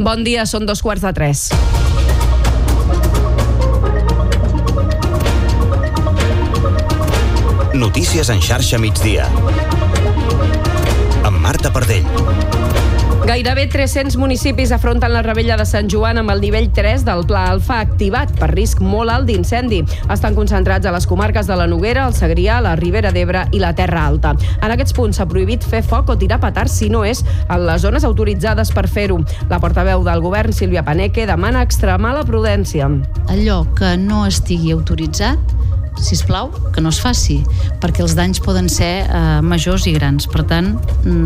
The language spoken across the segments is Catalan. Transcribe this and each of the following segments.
Bon dia, són 2:45. Notícies en xarxa migdia. Amb Marta Pardell. Gairebé 300 municipis afronten la Rebella de Sant Joan amb el nivell 3 del Pla Alfa activat per risc molt alt d'incendi. Estan concentrats a les comarques de la Noguera, el Segrià, la Ribera d'Ebre i la Terra Alta. En aquests punts s'ha prohibit fer foc o tirar petards si no és en les zones autoritzades per fer-ho. La portaveu del govern, Sílvia Paneque, demana extremar la prudència. Allò que no estigui autoritzat, sisplau, que no es faci, perquè els danys poden ser majors i grans. Per tant,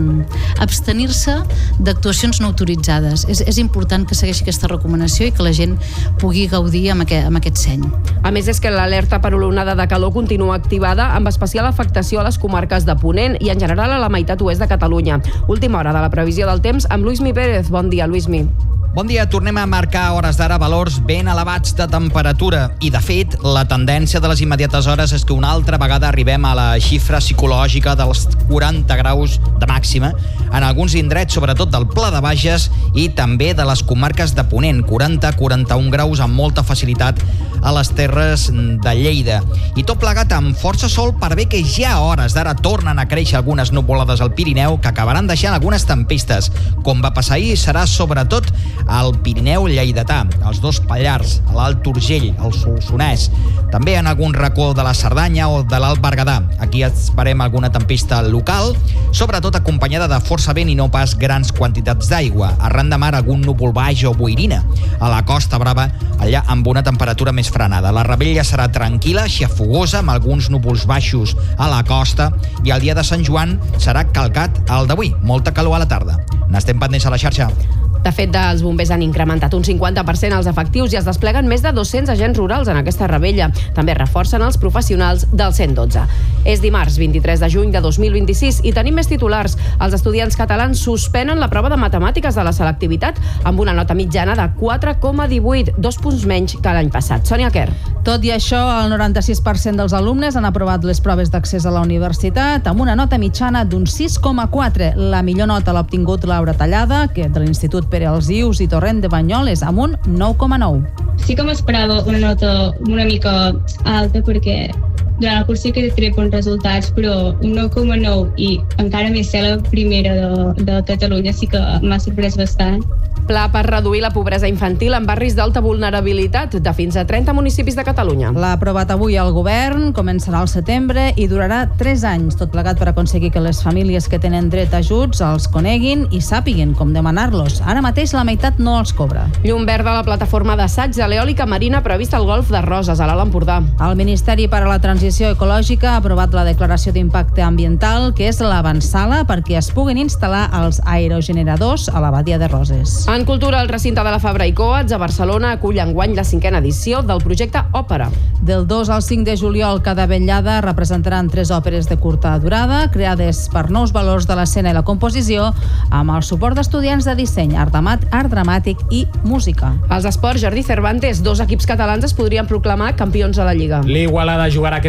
abstenir-se d'actuacions no autoritzades. És important que segueixi aquesta recomanació i que la gent pugui gaudir amb aquest seny. A més, és que l'alerta per l'onada de calor continua activada, amb especial afectació a les comarques de Ponent i en general a la meitat oest de Catalunya. Última hora de la previsió del temps amb Luismi Pérez. Bon dia, Luismi. Bon dia, tornem a marcar a hores d'ara valors ben elevats de temperatura i, de fet, la tendència de les immediates hores és que una altra vegada arribem a la xifra psicològica dels 40 graus de màxima en alguns indrets, sobretot del Pla de Bages i també de les comarques de Ponent, 40-41 graus amb molta facilitat a les terres de Lleida. I tot plegat amb força sol per bé que ja a hores d'ara tornen a créixer algunes nuvolades al Pirineu que acabaran deixant algunes tempestes. Com va passar ahir, serà sobretot al Pirineu lleidatà, als dos Pallars, a l'Alt Urgell, al Solsonès, també en algun racó de la Cerdanya o de l'Alt Berguedà. Aquí esperem alguna tempesta local, sobretot acompanyada de força vent i no pas grans quantitats d'aigua. Arran de mar algun núvol baix o boirina. A la Costa Brava, allà amb una temperatura més frenada. La Rebella serà tranquil·la, xafogosa, amb alguns núvols baixos a la costa, i el dia de Sant Joan serà calcat al d'avui. Molta calor a la tarda. N'estem pendents a la xarxa. De fet, els bombers han incrementat un 50% els efectius i es despleguen més de 200 agents rurals en aquesta rebella. També reforcen els professionals del 112. És dimarts 23 de juny de 2026 i tenim més titulars. Els estudiants catalans suspenen la prova de matemàtiques de la selectivitat amb una nota mitjana de 4,18, 2 punts menys que l'any passat. Sònia Quer. Tot i això, el 96% dels alumnes han aprovat les proves d'accés a la universitat amb una nota mitjana d'un 6,4. La millor nota l'ha obtingut Laura Tallada, que de l'Institut Pere Alsius i Torrent de Banyoles, amb un 9,9. Sí que m'esperava una nota una mica alta perquè durant el curs sí que trec bons resultats, però un 9,9 i encara més ser la primera de Catalunya sí que m'ha sorprès bastant. Pla per reduir la pobresa infantil en barris d'alta vulnerabilitat de fins a 30 municipis de Catalunya. L'ha aprovat avui el govern, començarà al setembre i durarà 3 anys, tot plegat per aconseguir que les famílies que tenen dret a ajuts els coneguin i sàpiguen com demanar-los. Ara mateix la meitat no els cobra. Llum verda a la plataforma d'assaig de l'eòlica marina prevista al Golf de Roses, a l'Alt Empordà. El Ministeri per a la Transició Ecològica ha aprovat la declaració d'impacte ambiental, que és l'avantsala perquè es puguin instal·lar els aerogeneradors a la badia de Roses. En cultura, el recinte de la Fabra i Coats a Barcelona acull enguany la 5a edició del projecte Òpera. Del 2 al 5 de juliol, cada vetllada representaran 3 òperes de curta durada, creades per nous valors de l'escena i la composició, amb el suport d'estudiants de disseny, art dramàtic i música. Als esports, Jordi Cervantes, 2 equips catalans es podrien proclamar campions de la Lliga. L'Igualada jugarà aquest